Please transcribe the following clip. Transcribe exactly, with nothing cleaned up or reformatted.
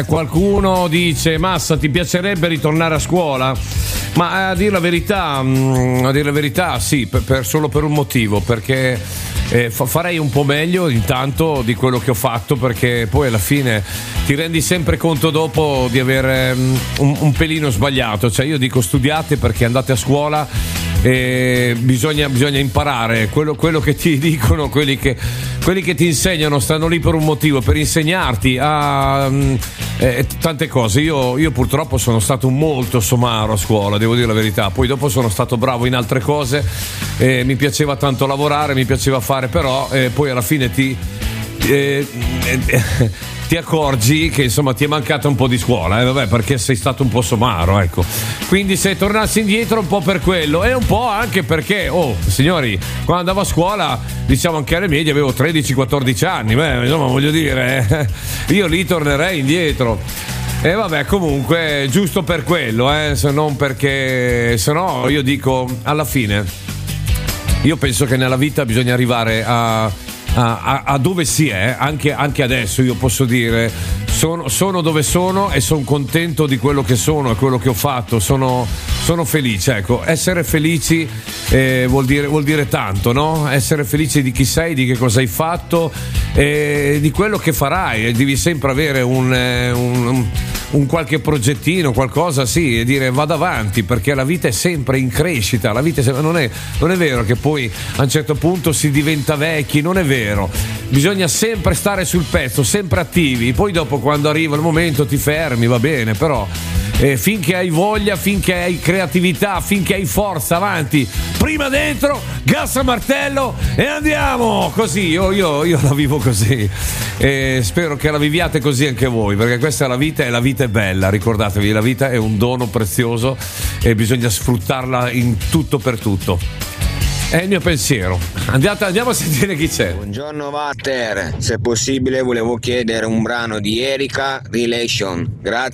Qualcuno dice: Massa, ti piacerebbe ritornare a scuola? Ma a dire la verità, a dire la verità sì, per, per, solo per un motivo, perché eh, fa, farei un po' meglio intanto di quello che ho fatto, perché poi alla fine ti rendi sempre conto dopo di avere um, un, un pelino sbagliato. Cioè io dico studiate perché andate a scuola e bisogna, bisogna imparare quello, quello che ti dicono, quelli che, quelli che ti insegnano stanno lì per un motivo, per insegnarti a um, eh, tante cose. Io, io purtroppo sono stato molto somaro a scuola, devo dire la verità. Poi dopo sono stato bravo in altre cose, eh, mi piaceva tanto lavorare, mi piaceva fare, però eh, poi alla fine ti eh, eh, ti accorgi che insomma ti è mancata un po' di scuola, eh, vabbè, perché sei stato un po' somaro, ecco. Quindi se tornassi indietro un po' per quello e un po' anche perché, oh signori, quando andavo a scuola, diciamo anche alle medie, avevo tredici quattordici anni, beh, insomma voglio dire, eh, io lì tornerei indietro. E vabbè, comunque giusto per quello, eh, se non perché, se no io dico, alla fine io penso che nella vita bisogna arrivare a A, a, a dove si è, anche, anche adesso io posso dire sono, sono dove sono e sono contento di quello che sono e quello che ho fatto, sono, sono felice, ecco. Essere felici eh, vuol dire, vuol dire tanto, no? Essere felice di chi sei, di che cosa hai fatto e di quello che farai, e devi sempre avere un, un, un qualche progettino, qualcosa, sì, e dire vado avanti, perché la vita è sempre in crescita, la vita è sempre, non, è, non è vero che poi a un certo punto si diventa vecchi, non è vero. Bisogna sempre stare sul pezzo, sempre attivi. Poi dopo, quando arriva il momento, ti fermi, va bene, però eh, finché hai voglia, finché hai creatività, finché hai forza, avanti, prima dentro, gas a martello e andiamo così. Io, io, io la vivo così e spero che la viviate così anche voi, perché questa è la vita e la vita è bella, ricordatevi, la vita è un dono prezioso e bisogna sfruttarla in tutto per tutto. È il mio pensiero. Andiamo, andiamo a sentire chi c'è. Buongiorno Walter, se possibile volevo chiedere un brano di Erika, Relation. Grazie.